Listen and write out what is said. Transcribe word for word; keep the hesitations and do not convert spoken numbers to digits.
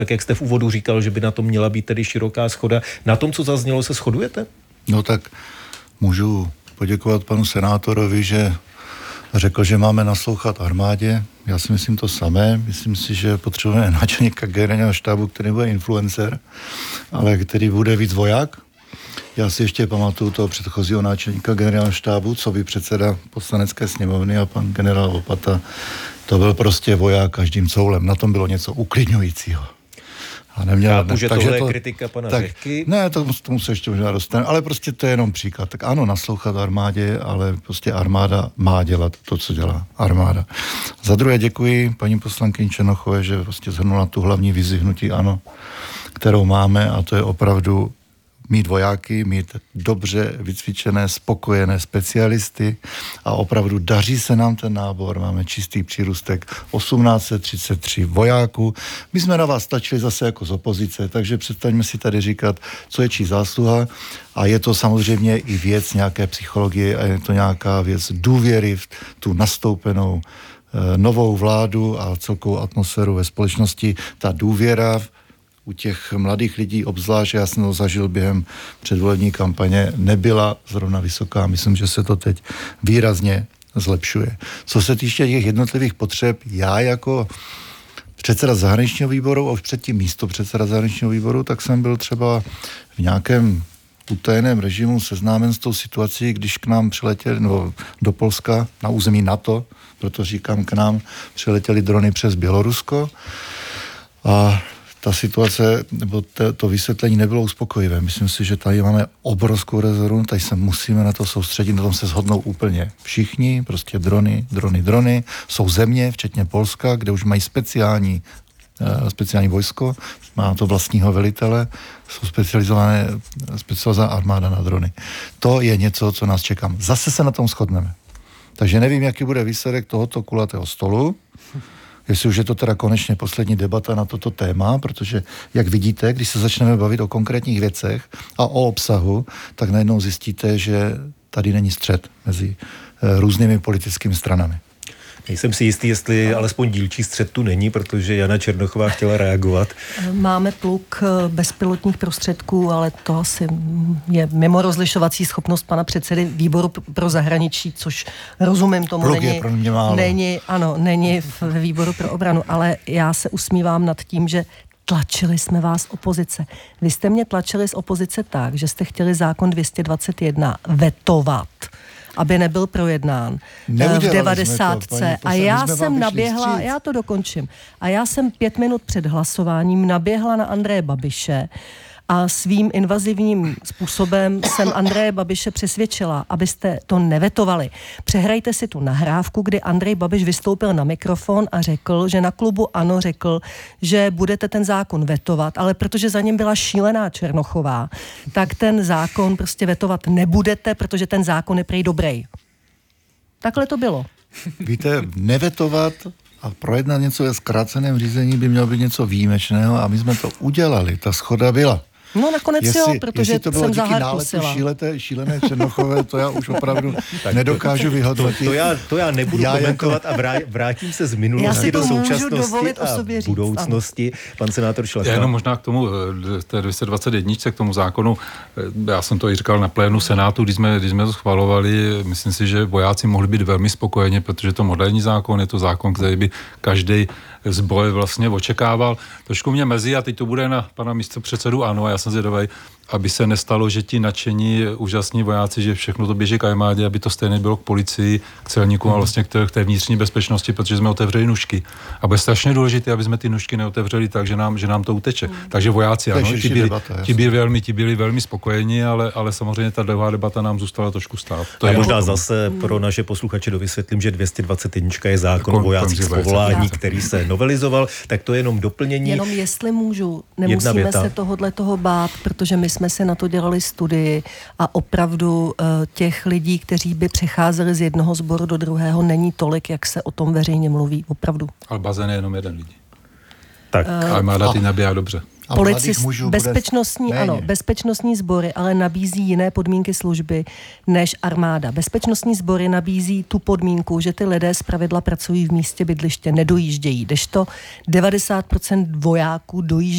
tak jak jste v úvodu říkal, že by na tom měla být tedy široká shoda. Na tom, co zaznělo, se shodujete? No tak můžu poděkovat panu senátorovi, že řekl, že máme naslouchat armádě. Já si myslím to samé. Myslím si, že potřebujeme náčelníka generálního štábu, který bude influencer, ale který bude víc voják. Já si ještě pamatuju toho předchozího náčelníka generálního štábu, co by předseda poslanecké sněmovny a pan generál Lopata. To byl prostě voják každým coulem. Na tom bylo něco uklidňujícího. A neměl, Chápu, ne, že takže tohle to, je kritika pana tak, Řehky. Ne, to, tomu se ještě možná dostane, ale prostě to je jenom příklad. Tak ano, naslouchat armádě, ale prostě armáda má dělat to, co dělá armáda. Za druhé děkuji paní poslankyni Černochové, že prostě shrnula tu hlavní vizi hnutí ANO, kterou máme, a to je opravdu mít vojáky, mít dobře vycvičené, spokojené specialisty a opravdu daří se nám ten nábor. Máme čistý přírůstek osmnáct set třicet tři vojáků. My jsme na vás stačili zase jako z opozice, takže přestaňme si tady říkat, co je čí zásluha, a je to samozřejmě i věc nějaké psychologie a je to nějaká věc důvěry v tu nastoupenou e, novou vládu a celkovou atmosféru ve společnosti. Ta důvěra u těch mladých lidí obzvlášť, já jsem to zažil během předvolební kampaně, nebyla zrovna vysoká. Myslím, že se to teď výrazně zlepšuje. Co se týče těch jednotlivých potřeb, já jako předseda zahraničního výboru a už předtím místo předseda zahraničního výboru, tak jsem byl třeba v nějakém utajeném režimu seznámen s tou situací, když k nám přiletěli, nebo do Polska, na území NATO, proto říkám k nám, přiletěli drony přes Bělorusko a ta situace, nebo to, to vysvětlení nebylo uspokojivé. Myslím si, že tady máme obrovskou rezervu, tady se musíme na to soustředit, na tom se shodnou úplně všichni, prostě drony, drony, drony. Jsou země, včetně Polska, kde už mají speciální, uh, speciální vojsko, má to vlastního velitele, jsou specializované, specializovaná armáda na drony. To je něco, co nás čeká. Zase se na tom shodneme. Takže nevím, jaký bude výsledek tohoto kulatého stolu, jestli už je to teda konečně poslední debata na toto téma, protože, jak vidíte, když se začneme bavit o konkrétních věcech a o obsahu, tak najednou zjistíte, že tady není střet mezi různými politickými stranami. Nejsem si jistý, jestli alespoň dílčí střet tu není, protože Jana Černochová chtěla reagovat. Máme pluk bezpilotních prostředků, ale to asi je mimo rozlišovací schopnost pana předsedy výboru pro zahraničí, což rozumím tomu, pluk není, je pro mě málo. není, ano, není v výboru pro obranu, ale já se usmívám nad tím, že tlačili jsme vás opozice. Vy jste mě tlačili z opozice tak, že jste chtěli zákon dvě stě dvacet jedna vetovat, aby nebyl projednán v devadesátce. A já jsem naběhla, já to dokončím, a já jsem pět minut před hlasováním naběhla na Andreje Babiše a svým invazivním způsobem jsem Andreje Babiše přesvědčila, abyste to nevetovali. Přehrajte si tu nahrávku, kdy Andrej Babiš vystoupil na mikrofon a řekl, že na klubu ANO řekl, že budete ten zákon vetovat, ale protože za ním byla šílená Černochová, tak ten zákon prostě vetovat nebudete, protože ten zákon je prej dobrý. Takhle to bylo. Víte, nevetovat a projednat něco ve zkráceném řízení by mělo být něco výjimečného a my jsme to udělali. Ta shoda byla. No nakonec jestli, jo, protože to bylo jsem díky zaharkusila. náletu šíleté, šílené Černochové, to já už opravdu nedokážu vyhodnotit. To, to, já, to já nebudu já komentovat jako... a vrá, vrátím se z minulosti do současnosti a budoucnosti. Pan senátor Šlachta. Já jenom možná k tomu té dvě stě dvacet jedna, k tomu zákonu, já jsem to i říkal na plénu Senátu, když jsme, když jsme to schvalovali, myslím si, že vojáci mohli být velmi spokojeni, protože to moderní zákon, je to zákon, který by každý zbroj vlastně očekával. Trošku mě mrzí, a teď to bude na pana místopředsedu ANO, a já jsem zvědavý, aby se nestalo, že ti nadšení úžasní vojáci, že všechno to běží k armádě, aby to stejně bylo k policii, k celníkům a vlastně k té, k té vnitřní bezpečnosti, protože jsme otevřeli nůžky. A bude strašně důležité, aby jsme ty nůžky neotevřeli tak, že nám, že nám to uteče. Mm. Takže vojáci, ano, ti byli, debata, ti, byli velmi, ti byli velmi spokojeni, ale, ale samozřejmě ta druhá debata nám zůstala trošku stát. To a je možná zase pro naše posluchače dovysvětlím, že dvě stě dvacet jedna je zákon o vojácích z povolání, který se novelizoval, tak to je jenom doplnění. Jenom jestli můžu, nemusíme se tohodle toho bát, protože my jsme si na to dělali studii a opravdu uh, těch lidí, kteří by přecházeli z jednoho sboru do druhého, není tolik, jak se o tom veřejně mluví, opravdu. Ale bazén je jenom jeden lidí. Tak. Uh, Armáda ty nabíjá dobře. Policist, bezpečnostní, ano, bezpečnostní sbory, ale nabízí jiné podmínky služby než armáda. Bezpečnostní sbory nabízí tu podmínku, že ty lidé zpravidla pracují v místě bydliště, nedojíždějí, kdežto devadesát procent vojáků dojíždějí